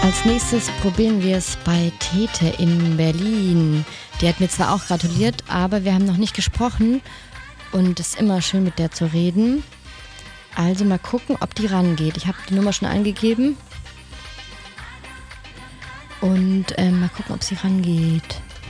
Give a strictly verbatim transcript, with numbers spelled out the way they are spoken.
Als nächstes probieren wir es bei Tete in Berlin. Die hat mir zwar auch gratuliert, aber wir haben noch nicht gesprochen und es ist immer schön mit der zu reden. Also mal gucken, ob die rangeht. Ich habe die Nummer schon eingegeben und äh, mal gucken, ob sie rangeht.